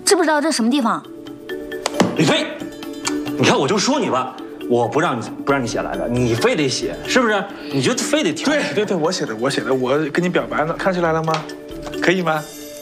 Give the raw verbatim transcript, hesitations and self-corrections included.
知不知道这什么地方？ 李飞，你看我就说你吧，我不让你不让你写来的，你非得写，是不是？你就非得挑。 对对对，我写的，我写的，我跟你表白呢，看出来了吗？可以吗？